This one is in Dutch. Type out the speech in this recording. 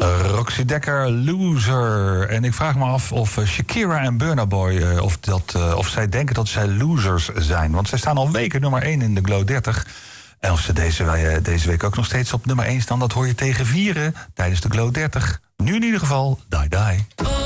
Roxy Dekker, Loser. En ik vraag me af of Shakira en Burna Boy... of zij denken dat zij losers zijn. Want zij staan al weken nummer 1 in de Glow 30. En of ze deze week ook nog steeds op nummer 1 staan... dat hoor je tegen vieren tijdens de Glow 30. Nu in ieder geval, Die Die.